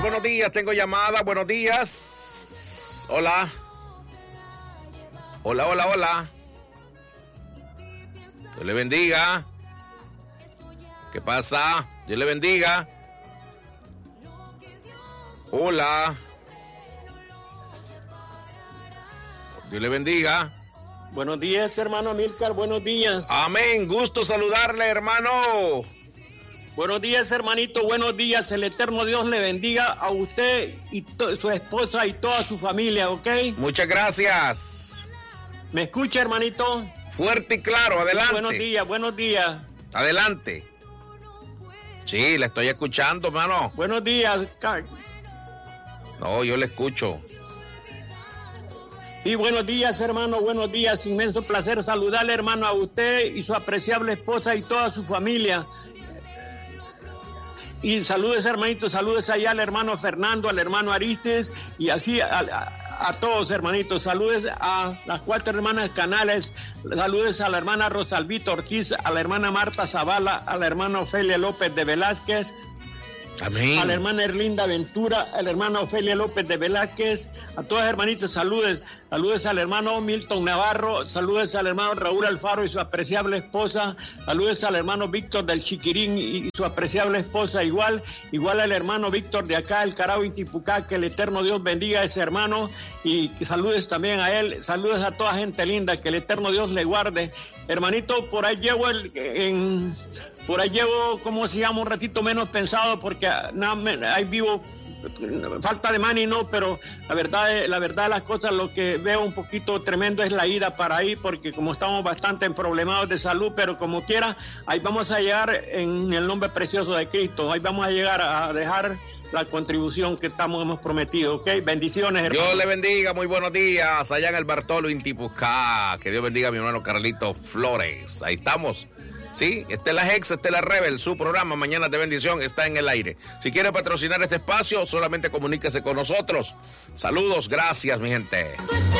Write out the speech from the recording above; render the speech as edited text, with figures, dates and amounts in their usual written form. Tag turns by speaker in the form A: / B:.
A: Buenos días, tengo llamada, buenos días. Hola. Hola. Dios le bendiga. ¿Qué pasa? Dios le bendiga. Hola. Dios le bendiga.
B: Buenos días, hermano Amílcar, buenos días.
A: Amén, gusto saludarle, hermano.
B: Buenos días, hermanito, buenos días. El eterno Dios le bendiga a usted y su esposa y toda su familia, ¿ok?
A: Muchas gracias.
B: ¿Me escucha, hermanito?
A: Fuerte y claro, adelante.
B: Buenos días.
A: Adelante. Sí, le estoy escuchando, hermano.
B: Buenos días.
A: No, yo le escucho.
B: Sí, buenos días, hermano, buenos días. Inmenso placer saludarle, hermano, a usted y su apreciable esposa y toda su familia. Y saludes, hermanito, saludes allá al hermano Fernando, al hermano Aristes y así a todos, hermanitos. Saludes a las 4 hermanas Canales, saludes a la hermana Rosalvita Ortiz, a la hermana Marta Zavala, a la hermana Ofelia López de Velázquez.
A: Amén.
B: A la hermana Erlinda Ventura, a la hermana Ofelia López de Velázquez, a todas hermanitas, saludes al hermano Milton Navarro, saludes al hermano Raúl Alfaro y su apreciable esposa, saludes al hermano Víctor del Chiquirín y su apreciable esposa, igual al hermano Víctor de acá, el Carao Intipucá, que el eterno Dios bendiga a ese hermano y saludes también a él, saludes a toda gente linda, que el eterno Dios le guarde. Hermanito, por ahí llevo ¿cómo se llama? Un ratito menos pensado porque ahí vivo, falta de money, no, pero la verdad de las cosas, lo que veo un poquito tremendo es la ida para ahí, porque como estamos bastante problemados de salud, pero como quiera, ahí vamos a llegar en el nombre precioso de Cristo, ahí vamos a llegar a dejar la contribución que hemos prometido, ¿ok? Bendiciones, hermano.
A: Dios le bendiga, muy buenos días, allá en el Bartolo Intipucá. Que Dios bendiga a mi hermano Carlito Flores. Ahí estamos. Sí, Estela Hex, Estela Rebel, su programa Mañanas de Bendición está en el aire. Si quiere patrocinar este espacio, solamente comuníquese con nosotros. Saludos, gracias, mi gente.